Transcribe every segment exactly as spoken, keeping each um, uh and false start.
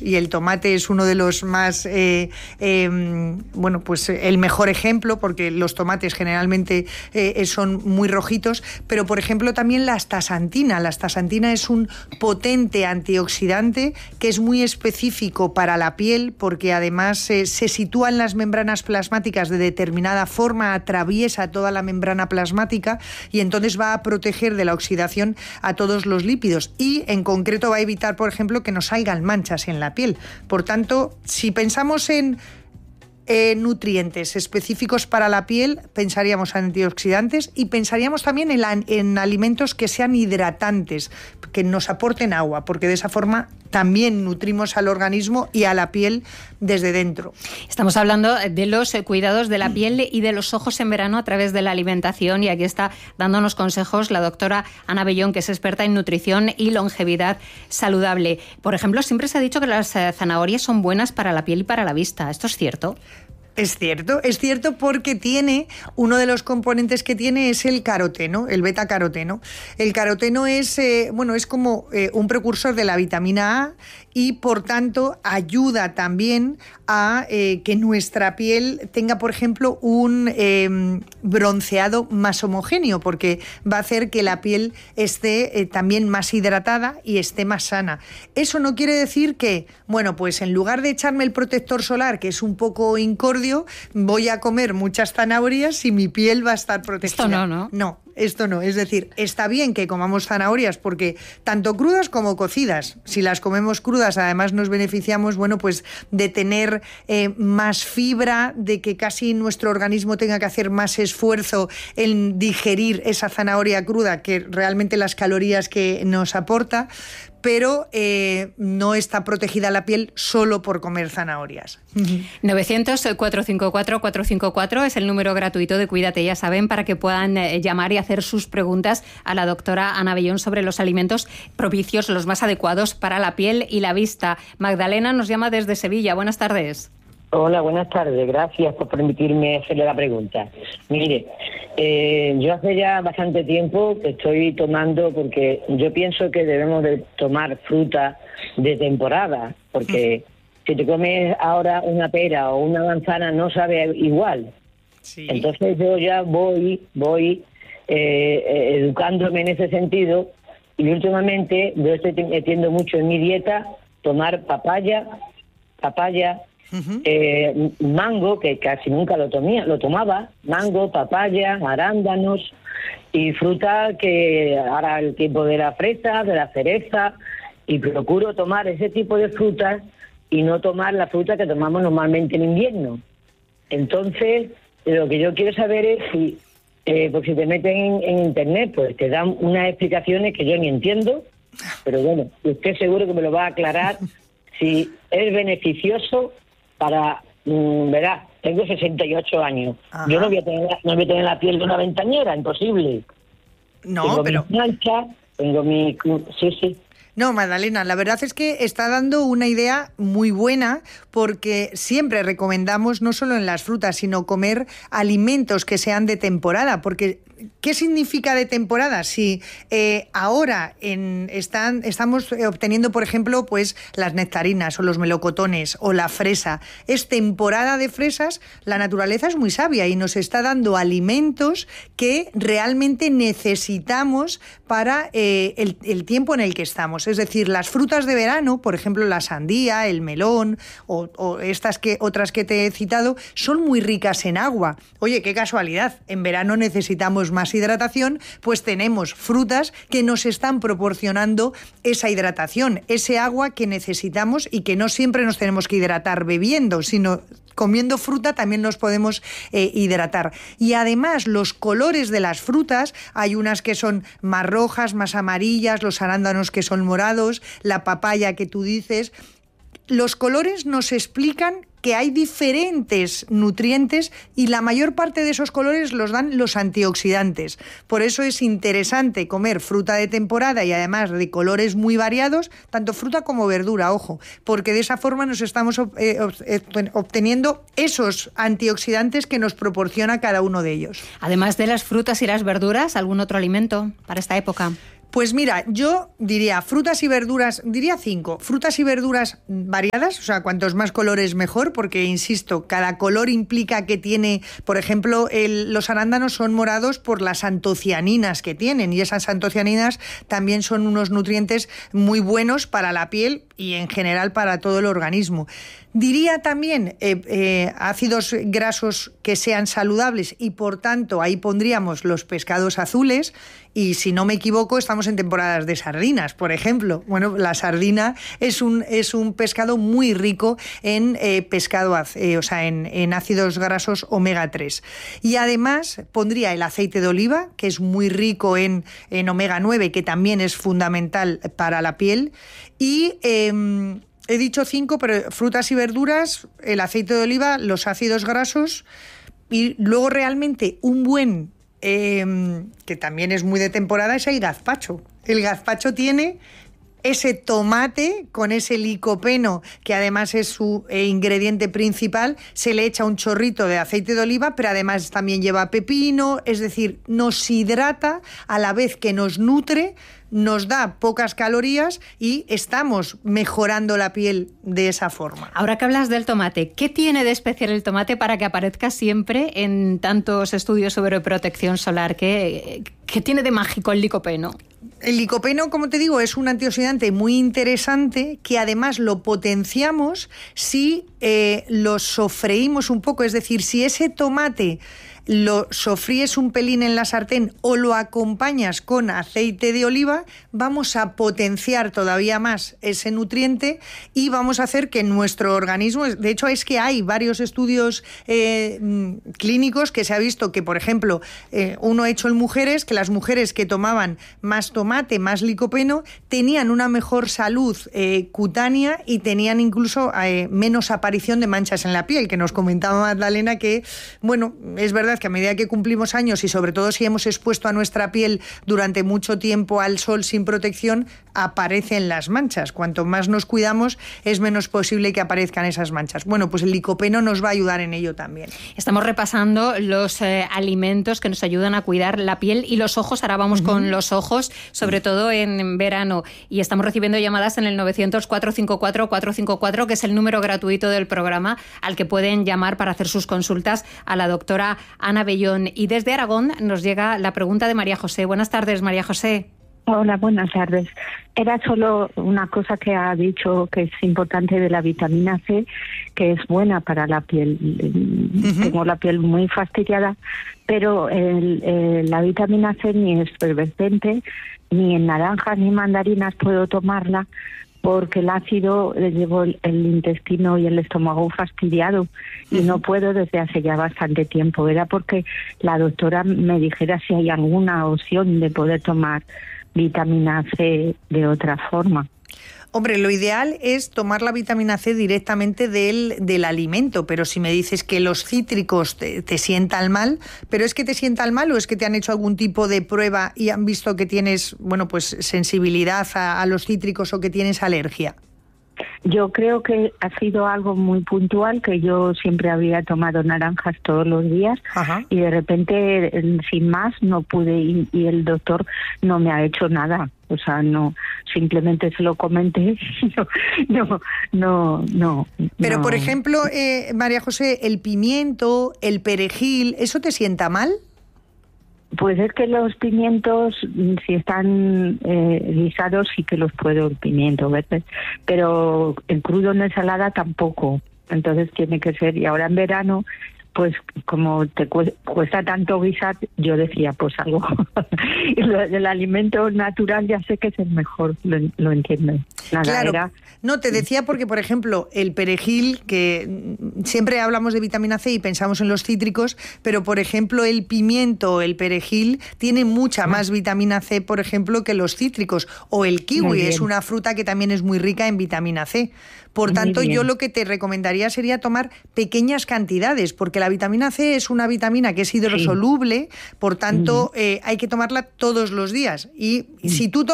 y el tomate es uno de los más, eh, eh, bueno, pues el mejor ejemplo, porque los tomates generalmente eh, son muy rojitos, pero por ejemplo también la astaxantina. La astaxantina es un potente antioxidante que es muy específico para la piel, porque además eh, se sitúa en las membranas plasmáticas de determinada forma, atraviesa toda la membrana plasmática y entonces va a proteger de la oxidación a todos los lípidos y en concreto va a evitar, por ejemplo, que nos salgan manchas en la piel. Por tanto, si pensamos en Eh, nutrientes específicos para la piel, pensaríamos en antioxidantes y pensaríamos también en, la, en alimentos que sean hidratantes, que nos aporten agua, porque de esa forma también nutrimos al organismo y a la piel desde dentro. Estamos hablando de los cuidados de la piel y de los ojos en verano a través de la alimentación, y aquí está dándonos consejos la doctora Ana Bellón, que es experta en nutrición y longevidad saludable. Por ejemplo, siempre se ha dicho que las zanahorias son buenas para la piel y para la vista. ¿Esto es cierto? Es cierto, es cierto porque tiene, uno de los componentes que tiene es el caroteno, el betacaroteno. El caroteno es, eh, bueno, es como eh, un precursor de la vitamina A y por tanto ayuda también a eh, que nuestra piel tenga, por ejemplo, un eh, bronceado más homogéneo, porque va a hacer que la piel esté eh, también más hidratada y esté más sana. Eso no quiere decir que, bueno, pues en lugar de echarme el protector solar, que es un poco incordio, voy a comer muchas zanahorias y mi piel va a estar protegida. Esto no, ¿no? No. Esto no, es decir, está bien que comamos zanahorias porque tanto crudas como cocidas, si las comemos crudas además nos beneficiamos, bueno, pues de tener eh, más fibra, de que casi nuestro organismo tenga que hacer más esfuerzo en digerir esa zanahoria cruda, que realmente las calorías que nos aporta, pero eh, no está protegida la piel solo por comer zanahorias. novecientos, cuatrocientos cincuenta y cuatro, cuatrocientos cincuenta y cuatro es el número gratuito de Cuídate, ya saben, para que puedan eh, llamar y hacer sus preguntas a la doctora Ana Bellón sobre los alimentos propicios, los más adecuados para la piel y la vista. Magdalena nos llama desde Sevilla. Buenas tardes. Hola, buenas tardes. Gracias por permitirme hacerle la pregunta. Mire, eh, yo hace ya bastante tiempo que estoy tomando, porque yo pienso que debemos de tomar fruta de temporada, porque si te comes ahora una pera o una manzana no sabe igual. Sí. Entonces yo ya voy, voy eh, educándome en ese sentido y últimamente yo estoy metiendo mucho en mi dieta tomar papaya, papaya, Uh-huh. Eh, mango, que casi nunca lo tomía, lo tomaba, mango, papaya, arándanos y fruta, que ahora el tiempo de la fresa, de la cereza, y procuro tomar ese tipo de frutas y no tomar la fruta que tomamos normalmente en invierno. Entonces, lo que yo quiero saber es si, eh, pues si te meten en, en internet, pues te dan unas explicaciones que yo ni entiendo, pero bueno, usted seguro que me lo va a aclarar si es beneficioso. Para, mmm, verá, tengo sesenta y ocho años. Ajá. Yo no voy a tener, no voy a tener la piel de una ventañera, imposible. No, tengo pero... mi mancha, tengo mi... Sí, sí. No, Magdalena, la verdad es que está dando una idea muy buena, porque siempre recomendamos, no solo en las frutas, sino comer alimentos que sean de temporada, porque ¿qué significa de temporada? Si eh, ahora en, están, estamos obteniendo, por ejemplo, pues las nectarinas o los melocotones o la fresa, es temporada de fresas, la naturaleza es muy sabia y nos está dando alimentos que realmente necesitamos para eh, el, el tiempo en el que estamos. Es decir, las frutas de verano, por ejemplo, la sandía, el melón o, o estas que otras que te he citado, son muy ricas en agua. Oye, qué casualidad, en verano necesitamos más hidratación, pues tenemos frutas que nos están proporcionando esa hidratación, ese agua que necesitamos y que no siempre nos tenemos que hidratar bebiendo, sino comiendo fruta también nos podemos eh, hidratar. Y además los colores de las frutas, hay unas que son más rojas, más amarillas, los arándanos que son morados, la papaya que tú dices. Los colores nos explican que hay diferentes nutrientes y la mayor parte de esos colores los dan los antioxidantes. Por eso es interesante comer fruta de temporada y además de colores muy variados, tanto fruta como verdura, ojo, porque de esa forma nos estamos eh, obteniendo esos antioxidantes que nos proporciona cada uno de ellos. Además de las frutas y las verduras, ¿algún otro alimento para esta época? Pues mira, yo diría frutas y verduras, diría cinco, frutas y verduras variadas, o sea, cuantos más colores mejor, porque, insisto, cada color implica que tiene, por ejemplo, el, los arándanos son morados por las antocianinas que tienen, y esas antocianinas también son unos nutrientes muy buenos para la piel y en general para todo el organismo. Diría también eh, eh, ácidos grasos que sean saludables, y por tanto ahí pondríamos los pescados azules, y si no me equivoco estamos en temporadas de sardinas, por ejemplo. Bueno, la sardina es un, es un pescado muy rico en eh, pescado, eh, o sea, en, en ácidos grasos omega tres. Y además pondría el aceite de oliva, que es muy rico en, en omega nueve, que también es fundamental para la piel, y... Eh, He dicho cinco, pero frutas y verduras, el aceite de oliva, los ácidos grasos, y luego realmente un buen, eh, que también es muy de temporada, es el gazpacho. El gazpacho tiene ese tomate con ese licopeno, que además es su eh, ingrediente principal, se le echa un chorrito de aceite de oliva, pero además también lleva pepino, es decir, nos hidrata a la vez que nos nutre, nos da pocas calorías y estamos mejorando la piel de esa forma. Ahora que hablas del tomate, ¿qué tiene de especial el tomate para que aparezca siempre en tantos estudios sobre protección solar? ¿Qué, qué tiene de mágico el licopeno? El licopeno, como te digo, es un antioxidante muy interesante que además lo potenciamos si eh, lo sofreímos un poco, es decir, si ese tomate lo sofríes un pelín en la sartén o lo acompañas con aceite de oliva, vamos a potenciar todavía más ese nutriente y vamos a hacer que nuestro organismo, de hecho es que hay varios estudios eh, clínicos que se ha visto que, por ejemplo, eh, uno hecho en mujeres, que las mujeres que tomaban más tomate, más licopeno, tenían una mejor salud eh, cutánea y tenían incluso eh, menos aparición de manchas en la piel, que nos comentaba Magdalena que, bueno, es verdad que a medida que cumplimos años y sobre todo si hemos expuesto a nuestra piel durante mucho tiempo al sol sin protección, aparecen las manchas. Cuanto más nos cuidamos, es menos posible que aparezcan esas manchas. Bueno, pues el licopeno nos va a ayudar en ello también. Estamos repasando los eh, alimentos que nos ayudan a cuidar la piel y los ojos. Ahora vamos uh-huh. con los ojos, sobre todo en verano. Y estamos recibiendo llamadas en el novecientos, cuatrocientos cincuenta y cuatro, cuatrocientos cincuenta y cuatro, que es el número gratuito del programa al que pueden llamar para hacer sus consultas a la doctora Ana Bellón. Y desde Aragón nos llega la pregunta de María José. Buenas tardes, María José. Hola, buenas tardes. Era solo una cosa que ha dicho que es importante de la vitamina C, que es buena para la piel. Uh-huh. Tengo la piel muy fastidiada, pero el, el, la vitamina C ni es efervescente, ni en naranjas ni mandarinas puedo tomarla, porque el ácido llevo el, el intestino y el estómago fastidiado y uh-huh. no puedo desde hace ya bastante tiempo. Era porque la doctora me dijera si hay alguna opción de poder tomar vitamina C de otra forma. Hombre, lo ideal es tomar la vitamina C directamente del, del alimento, pero si me dices que los cítricos te, te sientan mal, ¿pero es que te sientan mal o es que te han hecho algún tipo de prueba y han visto que tienes, bueno, pues sensibilidad a, a los cítricos o que tienes alergia? Yo creo que ha sido algo muy puntual, que yo siempre había tomado naranjas todos los días. Ajá. Y de repente, sin más, no pude ir y el doctor no me ha hecho nada. O sea, no, simplemente se lo comenté. No, no, no, no. Pero, no. por ejemplo, eh, María José, el pimiento, el perejil, ¿eso te sienta mal? Pues es que los pimientos, si están eh, guisados, sí que los puedo, el pimiento, ¿verdad? Pero el crudo en ensalada tampoco. Entonces tiene que ser, y ahora en verano, pues como te cuesta tanto guisar, yo decía, pues algo. Y lo del alimento natural ya sé que es el mejor, lo, lo entiendo. Nada, claro. Era... No, te decía porque, por ejemplo, el perejil, que siempre hablamos de vitamina C y pensamos en los cítricos, pero, por ejemplo, el pimiento, el perejil, tiene mucha más vitamina C, por ejemplo, que los cítricos. O el kiwi, es una fruta que también es muy rica en vitamina C. Por muy tanto, bien. Yo lo que te recomendaría sería tomar pequeñas cantidades, porque la vitamina C es una vitamina que es hidrosoluble, sí. por tanto, uh-huh. eh, hay que tomarla todos los días. Y uh-huh. si tú tomas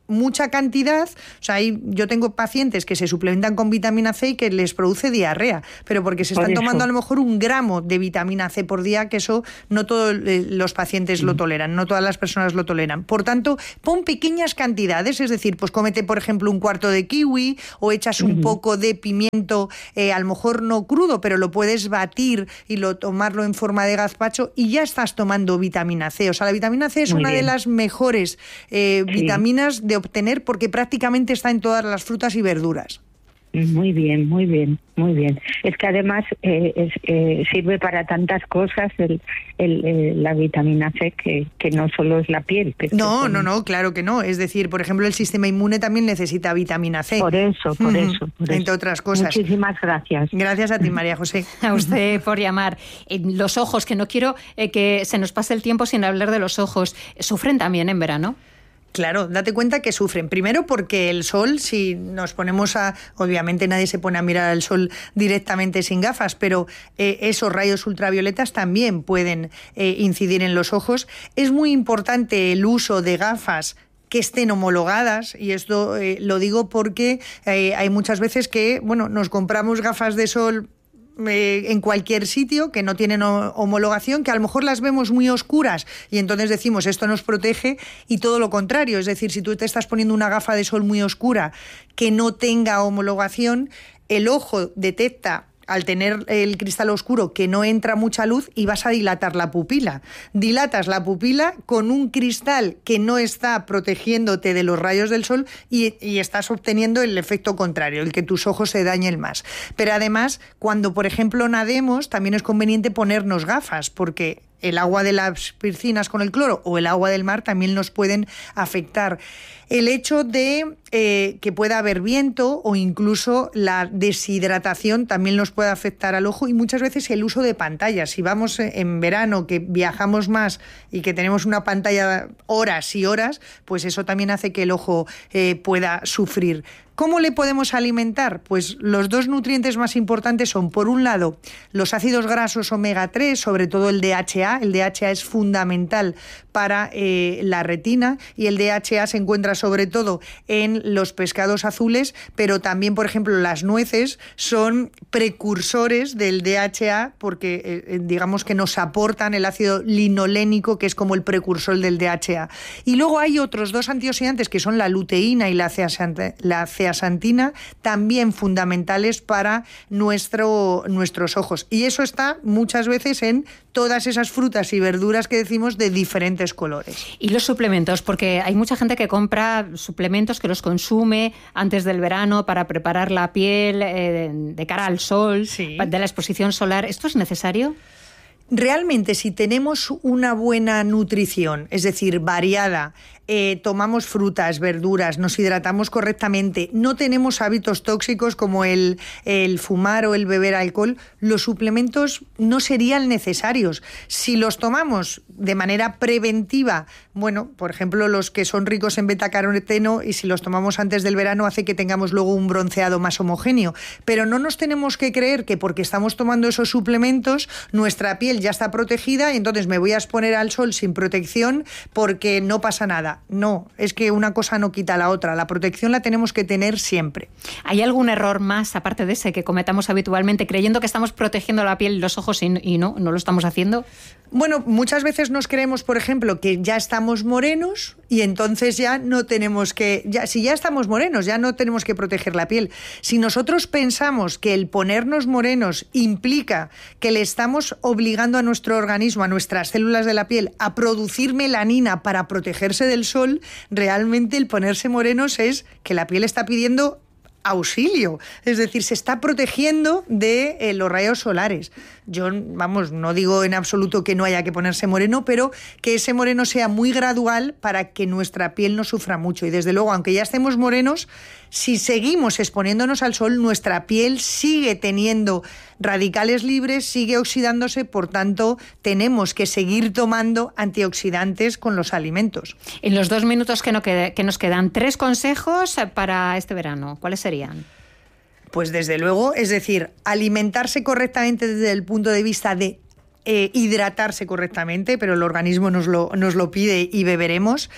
mucha cantidad, o sea, hay, yo tengo pacientes que se suplementan con vitamina C y que les produce diarrea, pero porque se están tomando a lo mejor un gramo de vitamina C por día, que eso no todos los pacientes lo toleran, no todas las personas lo toleran. Por tanto, pon pequeñas cantidades, es decir, pues cómete, por ejemplo, un cuarto de kiwi o echas un uh-huh. poco de pimiento, eh, a lo mejor no crudo, pero lo puedes batir y lo, tomarlo en forma de gazpacho y ya estás tomando vitamina C. O sea, la vitamina C es Muy una bien. de las mejores eh, sí. vitaminas de obtener porque prácticamente está en todas las frutas y verduras. Muy bien, muy bien, muy bien. Es que además eh, es, eh, sirve para tantas cosas el, el, eh, la vitamina C que, que no solo es la piel. Que no, no, no, claro que no. Es decir, por ejemplo, el sistema inmune también necesita vitamina C. Por eso, por mm, eso. Por entre eso. otras cosas. Muchísimas gracias. Gracias a ti, María José. A usted por llamar. Los ojos, que no quiero eh, que se nos pase el tiempo sin hablar de los ojos. ¿Sufren también en verano? Claro, date cuenta que sufren. Primero porque el sol, si nos ponemos a... Obviamente nadie se pone a mirar al sol directamente sin gafas, pero eh, esos rayos ultravioletas también pueden eh, incidir en los ojos. Es muy importante el uso de gafas que estén homologadas, y esto eh, lo digo porque eh, hay muchas veces que, bueno, nos compramos gafas de sol Eh, en cualquier sitio que no tienen homologación, que a lo mejor las vemos muy oscuras y entonces decimos esto nos protege, y todo lo contrario, es decir, si tú te estás poniendo una gafa de sol muy oscura que no tenga homologación, el ojo detecta al tener el cristal oscuro que no entra mucha luz y vas a dilatar la pupila. Dilatas la pupila con un cristal que no está protegiéndote de los rayos del sol y, y estás obteniendo el efecto contrario, el que tus ojos se dañen más. Pero además, cuando por ejemplo nademos, también es conveniente ponernos gafas, porque el agua de las piscinas con el cloro o el agua del mar también nos pueden afectar. El hecho de eh, que pueda haber viento o incluso la deshidratación también nos puede afectar al ojo, y muchas veces el uso de pantallas. Si vamos en verano, que viajamos más y que tenemos una pantalla horas y horas, pues eso también hace que el ojo eh, pueda sufrir. ¿Cómo le podemos alimentar? Pues los dos nutrientes más importantes son, por un lado, los ácidos grasos omega tres, sobre todo el D H A. El D H A es fundamental para eh, la retina, y el D H A se encuentra sobre todo en los pescados azules, pero también, por ejemplo, las nueces son precursores del D H A porque, eh, digamos que nos aportan el ácido linolénico, que es como el precursor del D H A. Y luego hay otros dos antioxidantes que son la luteína y la zeaxantina, la zeaxantina, también fundamentales para nuestro, nuestros ojos. Y eso está muchas veces en todas esas frutas y verduras que decimos de diferentes colores. Y los suplementos, porque hay mucha gente que compra suplementos, que los consume antes del verano para preparar la piel eh, de cara al sol, sí, de la exposición solar. ¿Esto es necesario? Realmente, si tenemos una buena nutrición, es decir, variada, eh, tomamos frutas, verduras, nos hidratamos correctamente, no tenemos hábitos tóxicos como el, el fumar o el beber alcohol, los suplementos no serían necesarios. Si los tomamos de manera preventiva, bueno, por ejemplo, los que son ricos en betacaroteno, y si los tomamos antes del verano hace que tengamos luego un bronceado más homogéneo. Pero no nos tenemos que creer que porque estamos tomando esos suplementos nuestra piel ya está protegida y entonces me voy a exponer al sol sin protección porque no pasa nada. No, es que una cosa no quita la otra. La protección la tenemos que tener siempre. ¿Hay algún error más, aparte de ese, que cometamos habitualmente, creyendo que estamos protegiendo la piel y los ojos y, y no, no lo estamos haciendo? Bueno, muchas veces nos creemos, por ejemplo, que ya estamos morenos y entonces ya no tenemos que... Ya, si ya estamos morenos, ya no tenemos que proteger la piel. Si nosotros pensamos que el ponernos morenos implica que le estamos obligando a nuestro organismo, a nuestras células de la piel, a producir melanina para protegerse del sol, realmente el ponerse morenos es que la piel está pidiendo auxilio, es decir, se está protegiendo de eh, los rayos solares. Yo, vamos, no digo en absoluto que no haya que ponerse moreno, pero que ese moreno sea muy gradual para que nuestra piel no sufra mucho. Y desde luego, aunque ya estemos morenos, si seguimos exponiéndonos al sol, nuestra piel sigue teniendo radicales libres, sigue oxidándose, por tanto, tenemos que seguir tomando antioxidantes con los alimentos. En los dos minutos que, no quede, que nos quedan, tres consejos para este verano. ¿Cuáles serían? Pues desde luego, es decir, alimentarse correctamente desde el punto de vista de eh, hidratarse correctamente, pero el organismo nos lo, nos lo pide y beberemos.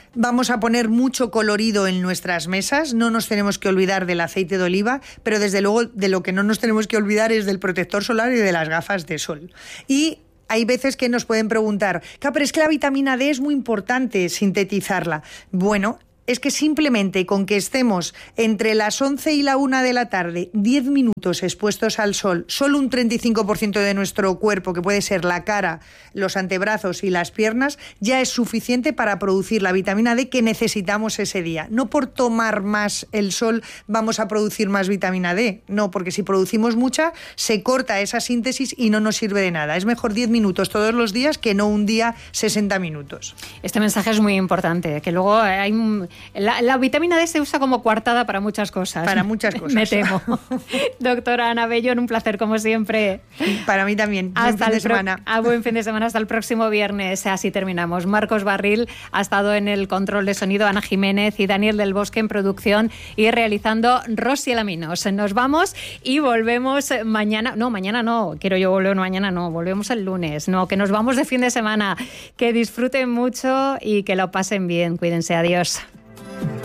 Vamos a poner mucho colorido en nuestras mesas, no nos tenemos que olvidar del aceite de oliva, pero desde luego de lo que no nos tenemos que olvidar es del protector solar y de las gafas de sol. Y hay veces que nos pueden preguntar, pero es que la vitamina D es muy importante sintetizarla. Bueno, es que simplemente con que estemos entre las once y la una de la tarde, diez minutos expuestos al sol, solo un treinta y cinco por ciento de nuestro cuerpo, que puede ser la cara, los antebrazos y las piernas, ya es suficiente para producir la vitamina D que necesitamos ese día. No por tomar más el sol vamos a producir más vitamina D, no, porque si producimos mucha, se corta esa síntesis y no nos sirve de nada. Es mejor diez minutos todos los días que no un día sesenta minutos. Este mensaje es muy importante, que luego hay... La, la vitamina D se usa como coartada para muchas cosas. Para muchas cosas. Me temo. Doctora Ana Bellón, un placer como siempre. Para mí también. Buen Hasta fin de el pro- semana. A buen fin de semana. Hasta el próximo viernes. Así terminamos. Marcos Barril ha estado en el control de sonido, Ana Jiménez y Daniel del Bosque en producción y realizando Rosy Alaminos. Nos vamos y volvemos mañana. No, mañana no. Quiero yo volver mañana, no. Volvemos el lunes. No, que nos vamos de fin de semana. Que disfruten mucho y que lo pasen bien. Cuídense. Adiós.